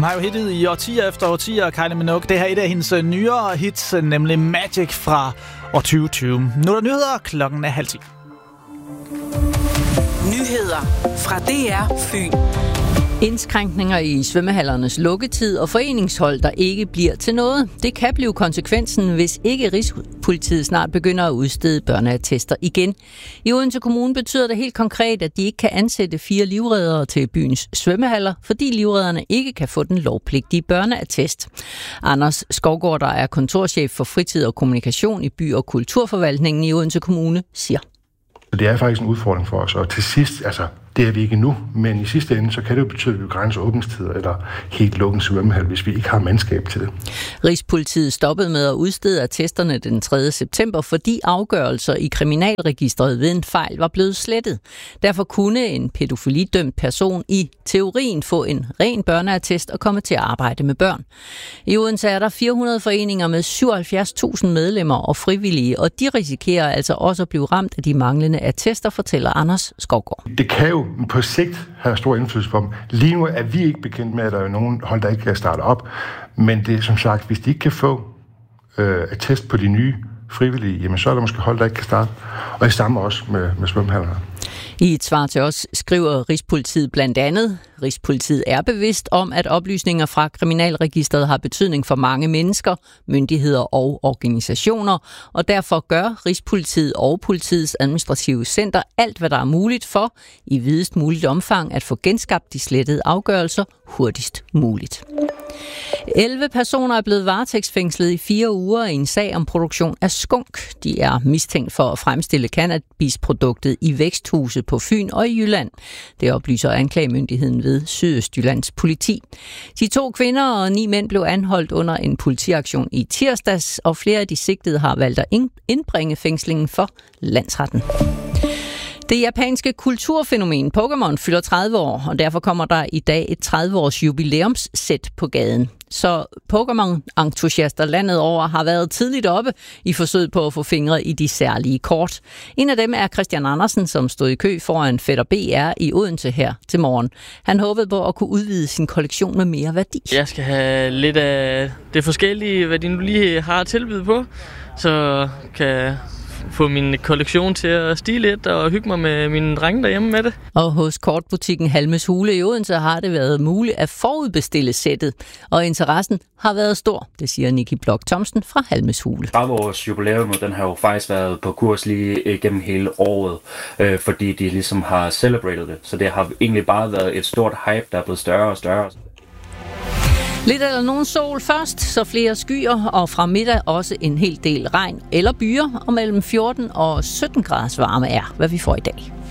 har jo hittet i årtier efter årtier, Kylie Minogue. Det her er et af hendes nyere hits, nemlig Magic fra år 2020. Nu er der nyheder, klokken er 9:30. Nyheder fra DR Fyn. Indskrænkninger i svømmehallernes lukketid og foreningshold, der ikke bliver til noget. Det kan blive konsekvensen, hvis ikke Rigspolitiet snart begynder at udstede børneattester igen. I Odense Kommune betyder det helt konkret, at de ikke kan ansætte 4 livreddere til byens svømmehaller, fordi livredderne ikke kan få den lovpligtige børneattest. Anders Skovgaard, der er kontorchef for fritid og kommunikation i By- og Kulturforvaltningen i Odense Kommune, siger: Det er faktisk en udfordring for os, og til sidst, det er vi ikke nu, men i sidste ende, så kan det jo betyde, at vi begrænser åbningstider eller helt lukke en svømmehal, hvis vi ikke har mandskab til det. Rigspolitiet stoppede med at udstede attesterne den 3. september, fordi afgørelser i kriminalregistret ved en fejl var blevet slettet. Derfor kunne en pædofilidømt person i teorien få en ren børneattest og komme til at arbejde med børn. I Odense er der 400 foreninger med 77.000 medlemmer og frivillige, og de risikerer altså også at blive ramt af de manglende attester, fortæller Anders Skovgaard. Det kan jo på sigt have stor indflydelse på dem. Lige nu er vi ikke bekendt med, at der er nogen hold, der ikke kan starte op. Men det er som sagt, hvis de ikke kan få attest på de nye frivillige, jamen så er der måske hold, der ikke kan starte. Og det samme også med svømmehallerne. I et svar til os skriver Rigspolitiet blandt andet: Rigspolitiet er bevidst om, at oplysninger fra kriminalregistret har betydning for mange mennesker, myndigheder og organisationer, og derfor gør Rigspolitiet og Politiets Administrative Center alt, hvad der er muligt for, i videst muligt omfang, at få genskabt de slettede afgørelser hurtigst muligt. 11 personer er blevet varetægtsfængslet i 4 uger i en sag om produktion af skunk. De er mistænkt for at fremstille cannabisproduktet i væksthuse på Fyn og i Jylland. Det oplyser anklagemyndigheden ved Sydøstjyllands politi. De 2 kvinder og 9 mænd blev anholdt under en politiaktion i tirsdags, og flere af de sigtede har valgt at indbringe fængslingen for landsretten. Det japanske kulturfænomen Pokémon fylder 30 år, og derfor kommer der i dag et 30-års jubilæumssæt på gaden. Så Pokémon-entusiaster landet over har været tidligt oppe i forsøget på at få fingre i de særlige kort. En af dem er Christian Andersen, som stod i kø foran Fætter BR i Odense her til morgen. Han håbede på at kunne udvide sin kollektion med mere værdi. Jeg skal have lidt af det forskellige, hvad de nu lige har at tilbyde på, så kan få min kollektion til at stige lidt og hygge mig med mine drenge derhjemme med det. Og hos kortbutikken Halmes Hule i Odense har det været muligt at forudbestille sættet, og interessen har været stor, det siger Nicky Blok Thomsen fra Halmes Hule. 30 års jubilæum, den har jo faktisk været på kurs lige gennem hele året, fordi de ligesom har celebrated det. Så det har egentlig bare været et stort hype, der er blevet større og større. Lidt eller nogen sol først, så flere skyer, og fra middag også en hel del regn eller byer, og mellem 14 og 17 graders varme er, hvad vi får i dag.